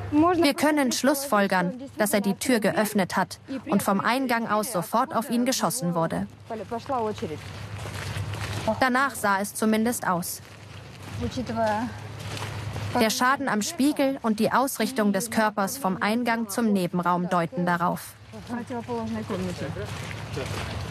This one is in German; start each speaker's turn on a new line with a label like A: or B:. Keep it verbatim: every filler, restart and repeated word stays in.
A: Wir können schlussfolgern, dass er die Tür geöffnet hat und vom Eingang aus sofort auf ihn geschossen wurde. Danach sah es zumindest aus. Der Schaden am Spiegel und die Ausrichtung des Körpers vom Eingang zum Nebenraum deuten darauf.